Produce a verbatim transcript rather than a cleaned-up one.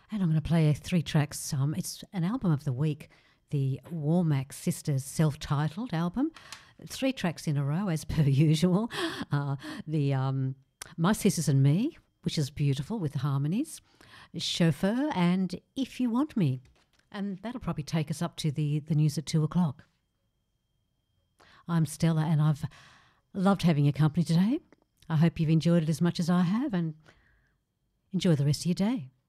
And I'm going to play three tracks. Um, it's an album of the week, the Warmack Sisters self-titled album. Three tracks in a row, as per usual. Uh, the um, My Sisters and Me, which is beautiful with the harmonies. Chauffeur and If You Want Me. And that'll probably take us up to the, the news at two o'clock. I'm Stella and I've loved having your company today. I hope you've enjoyed it as much as I have and enjoy the rest of your day.